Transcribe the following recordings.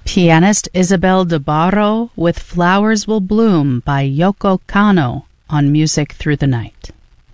Pianist Isabel de Barro with Flowers Will Bloom by Yoko Kanno on Music Through the Night.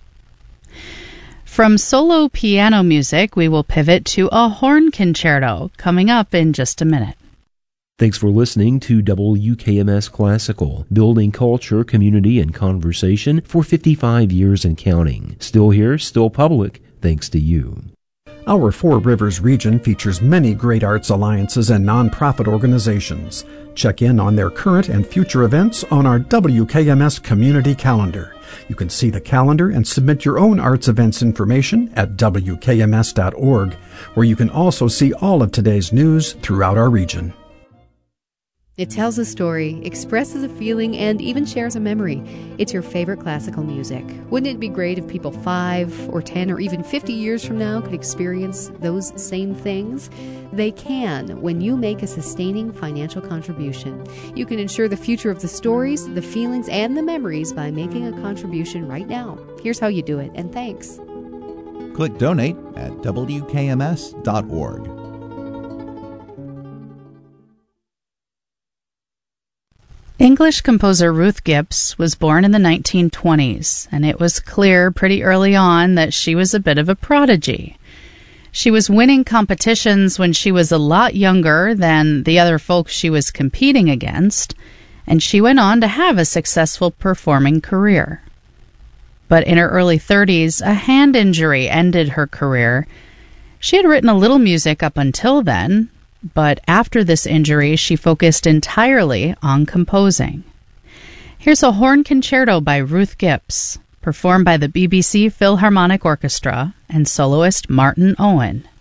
From solo piano music, we will pivot to a horn concerto coming up in just a minute. Thanks for listening to WKMS Classical, building culture, community, and conversation for 55 years and counting. Still here, still public, thanks to you. Our Four Rivers region features many great arts alliances and nonprofit organizations. Check in on their current and future events on our WKMS community calendar. You can see the calendar and submit your own arts events information at WKMS.org, where you can also see all of today's news throughout our region. It tells a story, expresses a feeling, and even shares a memory. It's your favorite classical music. Wouldn't it be great if people 5 or 10 or even 50 years from now could experience those same things? They can when you make a sustaining financial contribution. You can ensure the future of the stories, the feelings, and the memories by making a contribution right now. Here's how you do it, and thanks. Click Donate at WKMS.org. English composer Ruth Gibbs was born in the 1920s, and it was clear pretty early on that she was a bit of a prodigy. She was winning competitions when she was a lot younger than the other folks she was competing against, and she went on to have a successful performing career. But in her early 30s, a hand injury ended her career. She had written a little music up until then, but after this injury, she focused entirely on composing. Here's a horn concerto by Ruth Gibbs, performed by the BBC Philharmonic Orchestra and soloist Martin Owen.